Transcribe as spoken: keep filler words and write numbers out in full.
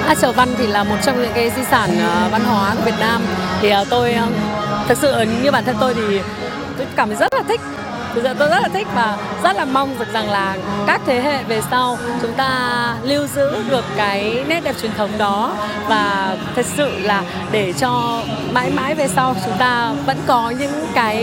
À, chầu văn thì là một trong những cái di sản uh, văn hóa của Việt Nam. Thì uh, tôi uh, thực sự như bản thân tôi thì tôi cảm thấy rất là thích. Thực sự tôi rất là thích và rất là mong được rằng là các thế hệ về sau chúng ta lưu giữ được cái nét đẹp truyền thống đó, và thật sự là để cho mãi mãi về sau chúng ta vẫn có những cái